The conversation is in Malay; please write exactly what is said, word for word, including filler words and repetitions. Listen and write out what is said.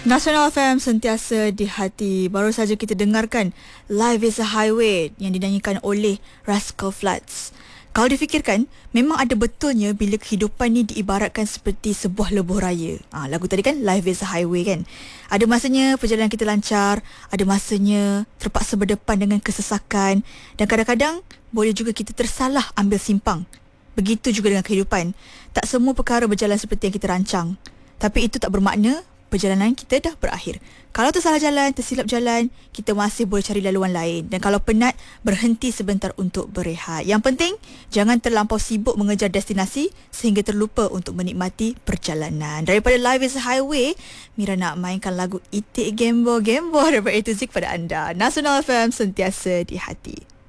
Nasional F M sentiasa di hati. Baru saja kita dengarkan Life is a Highway yang dinyanyikan oleh Rascal Flatts. Kalau difikirkan, memang ada betulnya bila kehidupan ni diibaratkan seperti sebuah lebuh raya. Ha, lagu tadi kan Life is a Highway kan. Ada masanya perjalanan kita lancar, ada masanya terpaksa berdepan dengan kesesakan, dan kadang-kadang boleh juga kita tersalah ambil simpang. Begitu juga dengan kehidupan. Tak semua perkara berjalan seperti yang kita rancang. Tapi itu tak bermakna perjalanan kita dah berakhir. Kalau tersalah jalan, tersilap jalan, kita masih boleh cari laluan lain. Dan kalau penat, berhenti sebentar untuk berehat. Yang penting, jangan terlampau sibuk mengejar destinasi sehingga terlupa untuk menikmati perjalanan. Daripada Life is a Highway, Mira nak mainkan lagu Itik Gembo Gembo daripada A to Z kepada anda. Nasional F M sentiasa di hati.